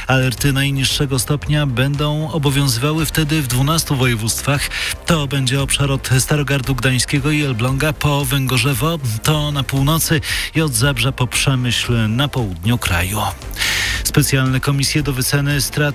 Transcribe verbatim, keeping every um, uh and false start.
Alerty najniższego stopnia będą obowiązywały wtedy w dwunastu województwach. To będzie obszar od Starogardu Gdańskiego i Elbląga po Węgorzewo, to na północy i od Zabrza po Przemyśl na południu kraju. Specjalne komisje do wyceny strat